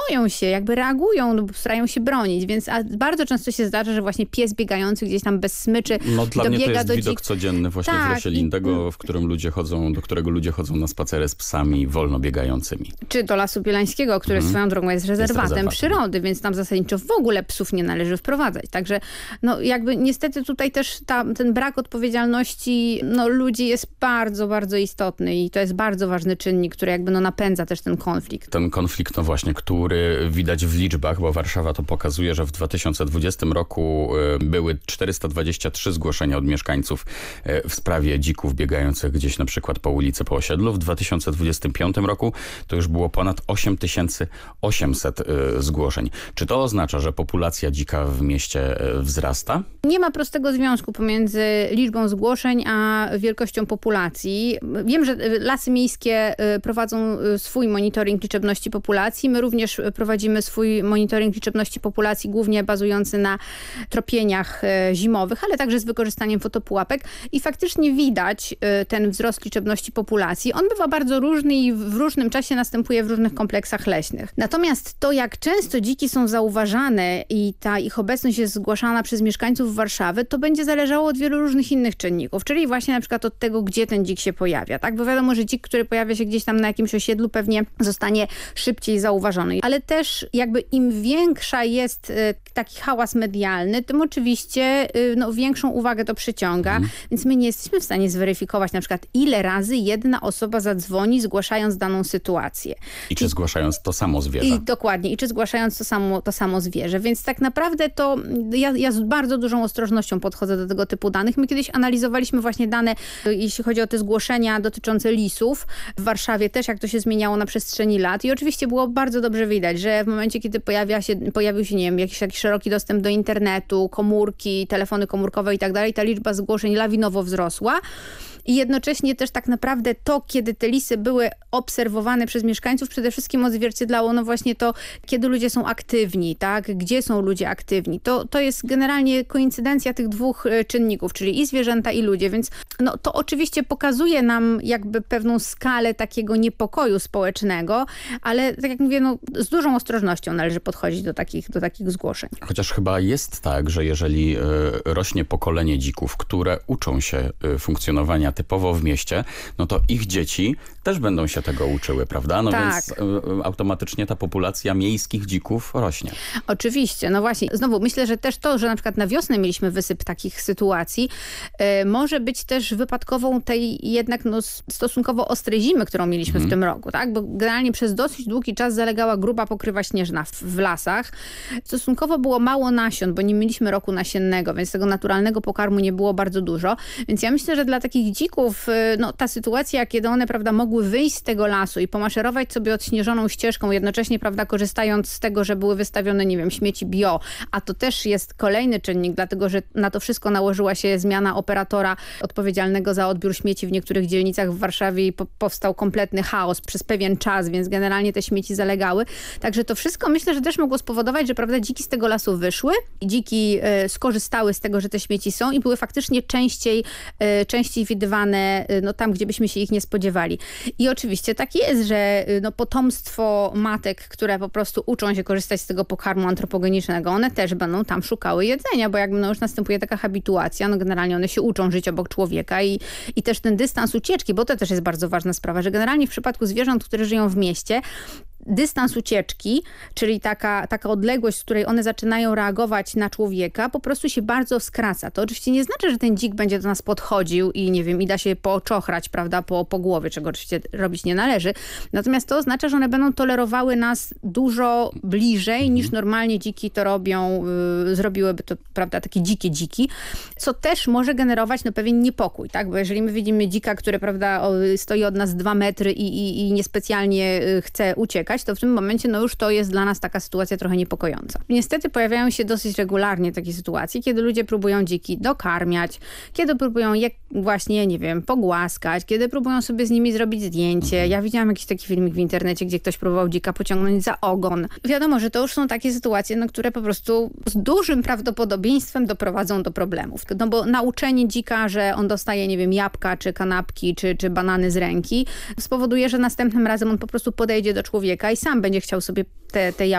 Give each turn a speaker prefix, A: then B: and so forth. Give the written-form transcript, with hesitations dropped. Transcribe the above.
A: boją się, jakby reagują, no, starają się bronić, więc bardzo często się zdarza, że właśnie pies biegający gdzieś tam bez smyczy
B: No dla mnie to jest
A: do
B: widok codzienny właśnie w Rosielintego, w którym do którego ludzie chodzą na spacery z psami wolno biegającymi.
A: Czy do Lasu Bielańskiego, który swoją drogą jest rezerwatem przyrody, więc tam zasadniczo w ogóle psów nie należy wprowadzać. Także no jakby niestety tutaj też ten brak odpowiedzialności ludzi jest bardzo, bardzo istotny i to jest bardzo ważny czynnik, który jakby napędza też ten konflikt.
B: Ten konflikt, no właśnie, który widać w liczbach, bo Warszawa to pokazuje, że w 2020 roku były 423 zgłoszenia od mieszkańców w sprawie dzików biegających gdzieś na przykład po ulicy, po osiedlu. W 2025 roku to już było ponad 8800 zgłoszeń. Czy to oznacza, że populacja dzika w mieście wzrasta?
A: Nie ma prostego związku pomiędzy liczbą zgłoszeń a wielkością populacji. Wiem, że lasy miejskie prowadzą swój monitoring liczebności populacji. My również prowadzimy swój monitoring liczebności populacji, głównie bazujący na tropieniach zimowych, ale także z wykorzystaniem fotopułapek i faktycznie widać ten wzrost liczebności populacji. On bywa bardzo różny i w różnym czasie następuje w różnych kompleksach leśnych. Natomiast to, jak często dziki są zauważane i ta ich obecność jest zgłaszana przez mieszkańców Warszawy, to będzie zależało od wielu różnych innych czynników, czyli właśnie na przykład od tego, gdzie ten dzik się pojawia, tak? Bo wiadomo, że dzik, który pojawia się gdzieś tam na jakimś osiedlu, pewnie zostanie szybciej zauważony. Ale też jakby im większa jest taki hałas medialny, tym oczywiście większą uwagę to przyciąga, więc my nie jesteśmy w stanie zweryfikować na przykład, ile razy jedna osoba zadzwoni, zgłaszając daną sytuację.
B: I czy zgłaszając to samo zwierzę.
A: I dokładnie. I czy zgłaszając to samo zwierzę. Więc tak naprawdę to ja z bardzo dużą ostrożnością podchodzę do tego typu danych. My kiedyś analizowaliśmy właśnie dane, jeśli chodzi o te zgłoszenia dotyczące lisów w Warszawie też, jak to się zmieniało na przestrzeni lat. I oczywiście było bardzo dobrze widać, że w momencie, kiedy pojawił się, nie wiem, jakiś szeroki dostęp do internetu, komórki, telefony komórkowe i tak dalej, ta liczba zgłoszeń lawinowo wzrosła. I jednocześnie też tak naprawdę to, kiedy te lisy były obserwowane przez mieszkańców, przede wszystkim odzwierciedlało właśnie to, kiedy ludzie są aktywni, tak? Gdzie są ludzie aktywni. To jest generalnie koincydencja tych dwóch czynników, czyli i zwierzęta, i ludzie, więc to oczywiście pokazuje nam jakby pewną skalę takiego niepokoju społecznego, ale tak jak mówię, z dużą ostrożnością należy podchodzić do takich zgłoszeń.
B: Chociaż chyba jest tak, że jeżeli rośnie pokolenie dzików, które uczą się funkcjonowania typowo w mieście, no to ich dzieci też będą się tego uczyły, prawda? No
A: tak.
B: Więc automatycznie ta populacja miejskich dzików rośnie.
A: Oczywiście, no właśnie. Znowu myślę, że też to, że na przykład na wiosnę mieliśmy wysyp takich sytuacji, może być też wypadkową tej jednak stosunkowo ostrej zimy, którą mieliśmy w tym roku, tak? Bo generalnie przez dosyć długi czas zalegała gruba pokrywa śnieżna w lasach. Stosunkowo było mało nasion, bo nie mieliśmy roku nasiennego, więc tego naturalnego pokarmu nie było bardzo dużo. Więc ja myślę, że dla takich dzików, ta sytuacja, kiedy one, prawda, mogły wyjść z tego lasu i pomaszerować sobie odśnieżoną ścieżką, jednocześnie, prawda, korzystając z tego, że były wystawione, nie wiem, śmieci bio, a to też jest kolejny czynnik, dlatego, że na to wszystko nałożyła się zmiana operatora odpowiedzialnego za odbiór śmieci w niektórych dzielnicach w Warszawie i powstał kompletny chaos przez pewien czas, więc generalnie te śmieci zalegały. Także to wszystko myślę, że też mogło spowodować, że, prawda, dziki z tego lasu wyszły i dziki skorzystały z tego, że te śmieci są i były faktycznie częściej widywane tam, gdzie byśmy się ich nie spodziewali. I oczywiście tak jest, że potomstwo matek, które po prostu uczą się korzystać z tego pokarmu antropogenicznego, one też będą tam szukały jedzenia, bo jakby już następuje taka habituacja, generalnie one się uczą żyć obok człowieka i też ten dystans ucieczki, bo to też jest bardzo ważna sprawa, że generalnie w przypadku zwierząt, które żyją w mieście, dystans ucieczki, czyli taka odległość, z której one zaczynają reagować na człowieka, po prostu się bardzo skraca. To oczywiście nie znaczy, że ten dzik będzie do nas podchodził i nie wiem, i da się poczochrać, prawda, po głowie, czego oczywiście robić nie należy. Natomiast to oznacza, że one będą tolerowały nas dużo bliżej niż normalnie dziki to robią, zrobiłyby to, prawda, takie dzikie dziki, co też może generować pewien niepokój, tak? Bo jeżeli my widzimy dzika, który, prawda, stoi od nas 2 metry i niespecjalnie chce uciekać, to w tym momencie już to jest dla nas taka sytuacja trochę niepokojąca. Niestety pojawiają się dosyć regularnie takie sytuacje, kiedy ludzie próbują dziki dokarmiać, kiedy próbują je właśnie, nie wiem, pogłaskać, kiedy próbują sobie z nimi zrobić zdjęcie. Ja widziałam jakiś taki filmik w internecie, gdzie ktoś próbował dzika pociągnąć za ogon. Wiadomo, że to już są takie sytuacje, które po prostu z dużym prawdopodobieństwem doprowadzą do problemów. Bo nauczenie dzika, że on dostaje, nie wiem, jabłka, czy kanapki, czy banany z ręki, spowoduje, że następnym razem on po prostu podejdzie do człowieka i sam będzie chciał sobie te